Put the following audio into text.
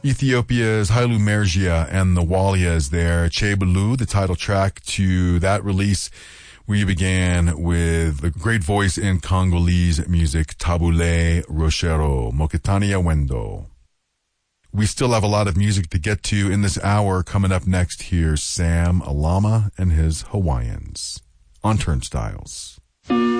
Ethiopia's Haile Mergia and the Walias there. Chebulu, the title track to that release. We began with the great voice in Congolese music, Tabule Rochero, Moketania Wendo. We still have a lot of music to get to in this hour. Coming up next, here's Sam Alama and his Hawaiians on Turnstiles.